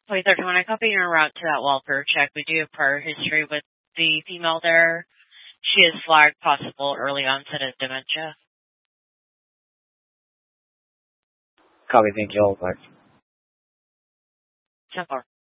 Wait, they're when I copy your route to that welfare check, we do have prior history with the female there. She has flagged possible early onset of dementia. Copy, thank you all. Bye. So far.